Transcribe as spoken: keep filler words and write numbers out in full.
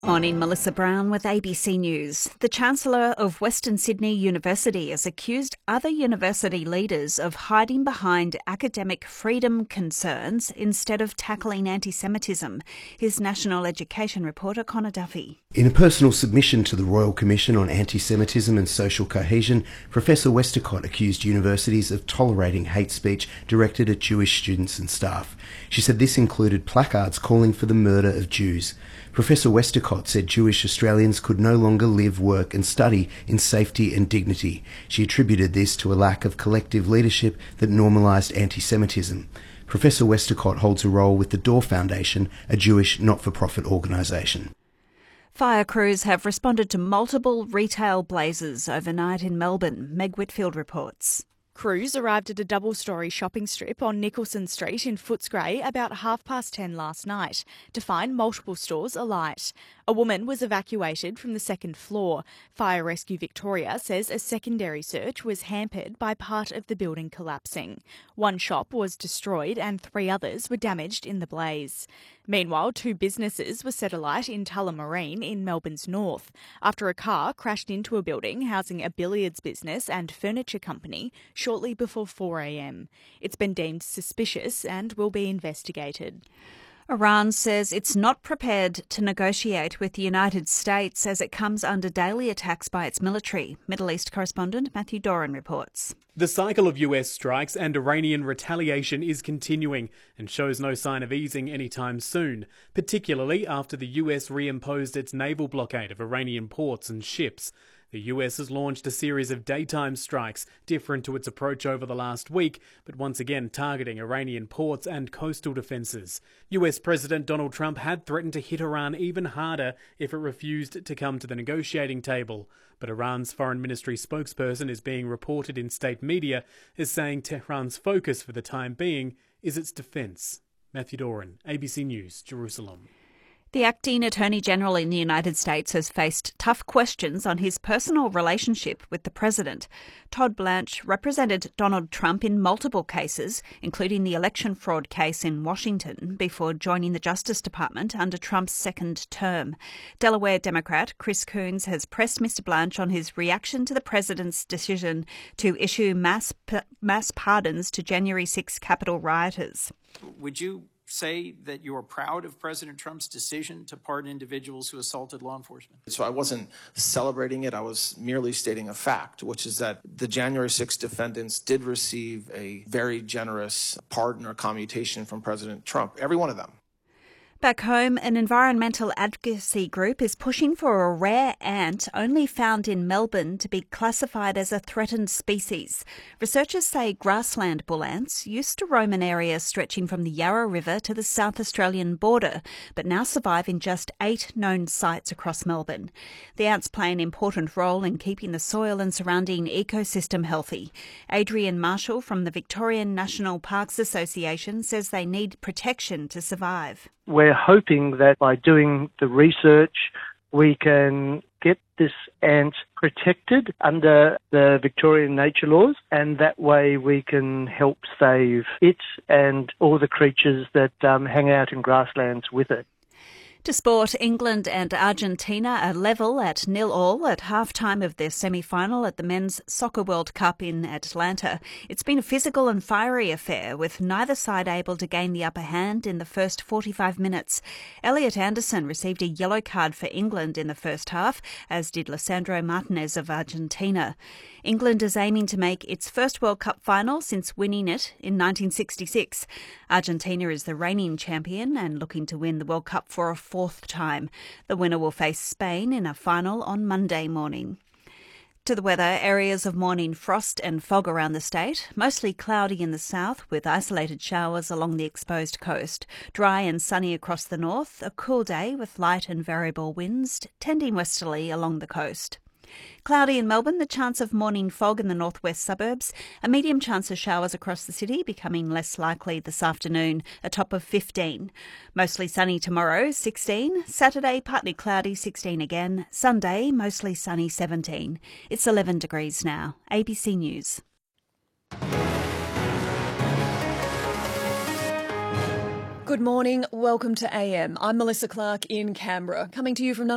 Morning, Melissa Brown with A B C News. The Chancellor of Western Sydney University has accused other university leaders of hiding behind academic freedom concerns instead of tackling anti-Semitism. Here's National Education reporter Connor Duffy. In a personal submission to the Royal Commission on Anti-Semitism and Social Cohesion, Professor Westacott accused universities of tolerating hate speech directed at Jewish students and staff. She said this included placards calling for the murder of Jews. Professor Westacott said Jewish Australians could no longer live, work and study in safety and dignity. She attributed this to a lack of collective leadership that normalised anti-Semitism. Professor Westacott holds a role with the Door Foundation, a Jewish not-for-profit organisation. Fire crews have responded to multiple retail blazes overnight in Melbourne. Meg Whitfield reports. Crews arrived at a double-storey shopping strip on Nicholson Street in Footscray about half past ten last night to find multiple stores alight. A woman was evacuated from the second floor. Fire Rescue Victoria says a secondary search was hampered by part of the building collapsing. One shop was destroyed and three others were damaged in the blaze. Meanwhile, two businesses were set alight in Tullamarine in Melbourne's north after a car crashed into a building housing a billiards business and furniture company shortly before four a m. It's been deemed suspicious and will be investigated. Iran says it's not prepared to negotiate with the United States as it comes under daily attacks by its military. Middle East correspondent Matthew Doran reports. The cycle of U S strikes and Iranian retaliation is continuing and shows no sign of easing anytime soon, particularly after the U S reimposed its naval blockade of Iranian ports and ships. The U S has launched a series of daytime strikes, different to its approach over the last week, but once again targeting Iranian ports and coastal defences. U S President Donald Trump had threatened to hit Iran even harder if it refused to come to the negotiating table. But Iran's foreign ministry spokesperson is being reported in state media as saying Tehran's focus for the time being is its defence. Matthew Doran, A B C News, Jerusalem. The acting Attorney General in the United States has faced tough questions on his personal relationship with the President. Todd Blanche represented Donald Trump in multiple cases, including the election fraud case in Washington, before joining the Justice Department under Trump's second term. Delaware Democrat Chris Coons has pressed Mister Blanche on his reaction to the President's decision to issue mass, mass pardons to January sixth Capitol rioters. Would you say that you are proud of President Trump's decision to pardon individuals who assaulted law enforcement? So I wasn't celebrating it. I was merely stating a fact, which is that the January sixth defendants did receive a very generous pardon or commutation from President Trump, every one of them. Back home, an environmental advocacy group is pushing for a rare ant only found in Melbourne to be classified as a threatened species. Researchers say grassland bull ants used to roam an area stretching from the Yarra River to the South Australian border, but now survive in just eight known sites across Melbourne. The ants play an important role in keeping the soil and surrounding ecosystem healthy. Adrian Marshall from the Victorian National Parks Association says they need protection to survive. We're hoping that by doing the research, we can get this ant protected under the Victorian nature laws, and that way we can help save it and all the creatures that um, hang out in grasslands with it. To sport, England and Argentina are level at nil all at half-time of their semi-final at the Men's Soccer World Cup in Atlanta. It's been a physical and fiery affair, with neither side able to gain the upper hand in the first forty-five minutes. Elliot Anderson received a yellow card for England in the first half, as did Lisandro Martinez of Argentina. England is aiming to make its first World Cup final since winning it in nineteen sixty-six. Argentina is the reigning champion and looking to win the World Cup for a fourth time. The winner will face Spain in a final on Monday morning. To the weather, areas of morning frost and fog around the state, mostly cloudy in the south with isolated showers along the exposed coast. Dry and sunny across the north, a cool day with light and variable winds, tending westerly along the coast. Cloudy in Melbourne, the chance of morning fog in the northwest suburbs. A medium chance of showers across the city, becoming less likely this afternoon, a top of fifteen. Mostly sunny tomorrow, sixteen. Saturday, partly cloudy, sixteen again. Sunday, mostly sunny, seventeen. It's eleven degrees now. A B C News. Good morning. Welcome to A M. I'm Melissa Clark in Canberra, coming to you from